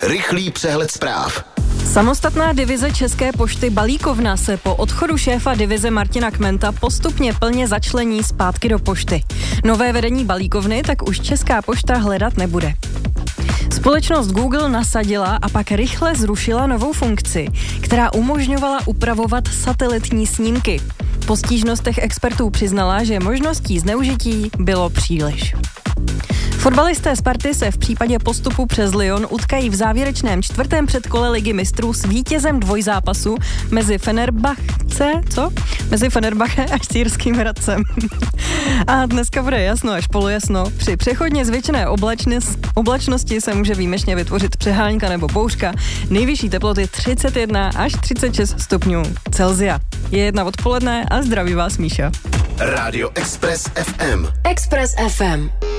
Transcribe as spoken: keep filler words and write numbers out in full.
Rychlý přehled zpráv. Samostatná divize České pošty Balíkovna se po odchodu šéfa divize Martina Kmenta postupně plně začlení zpátky do pošty. Nové vedení Balíkovny tak už Česká pošta hledat nebude. Společnost Google nasadila a pak rychle zrušila novou funkci, která umožňovala upravovat satelitní snímky. Po stížnostech expertů přiznala, že možností zneužití bylo příliš. Fotbalisté Sparty se v případě postupu přes Lyon utkají v závěrečném čtvrtém předkole Ligy mistrů s vítězem dvojzápasu mezi Fenerbahce, co? Mezi Fenerbahce a Sýrským Hradcem. A dneska bude jasno až polojasno. Při přechodně zvětšené oblačnosti se může výjimečně vytvořit přehánka nebo bouřka. Nejvyšší teploty třicet jedna až třicet šest stupňů Celsia. Je jedna odpoledne a zdraví vás Míša. Rádio Express ef em. Express ef em.